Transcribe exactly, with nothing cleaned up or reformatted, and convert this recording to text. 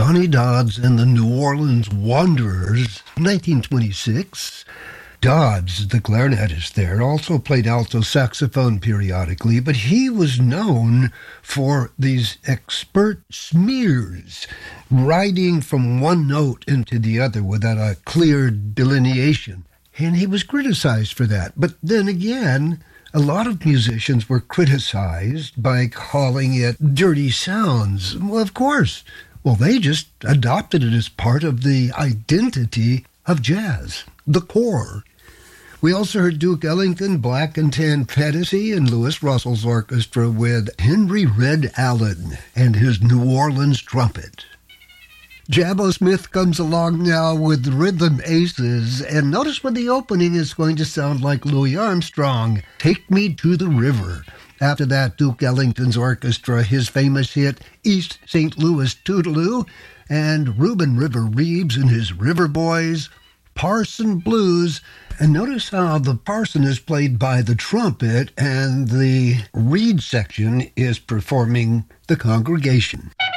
Johnny Dodds and the New Orleans Wanderers, nineteen twenty-six. Dodds, the clarinetist there, also played alto saxophone periodically, but he was known for these expert smears, riding from one note into the other without a clear delineation. And he was criticized for that. But then again, a lot of musicians were criticized by calling it dirty sounds. Well, of course. Well, they just adopted it as part of the identity of jazz, the core. We also heard Duke Ellington, Black and Tan Fantasy, and Louis Russell's orchestra with Henry Red Allen and his New Orleans trumpet. Jabbo Smith comes along now with Rhythm Aces, and notice when the opening is going to sound like Louis Armstrong, Take Me to the River. After that, Duke Ellington's orchestra, his famous hit, East Saint Louis Toodaloo, and Reuben River Reeves and his River Boys, Parson Blues. And notice how the parson is played by the trumpet and the reed section is performing the congregation.